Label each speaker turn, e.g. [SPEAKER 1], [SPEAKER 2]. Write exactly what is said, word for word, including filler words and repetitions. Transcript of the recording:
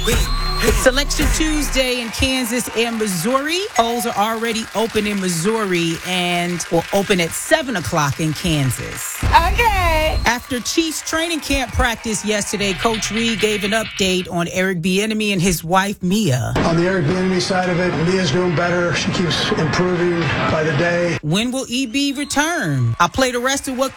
[SPEAKER 1] It's Selection Tuesday in Kansas and Missouri. Polls are already open in Missouri and will open at seven o'clock in Kansas.
[SPEAKER 2] Okay.
[SPEAKER 1] After Chiefs training camp practice yesterday, Coach Reed gave an update on Eric Bieniemy and his wife, Mia.
[SPEAKER 3] On the Eric Bieniemy side of it, Mia's doing better. She keeps improving by the day.
[SPEAKER 1] When will E B return? I'll play the rest of what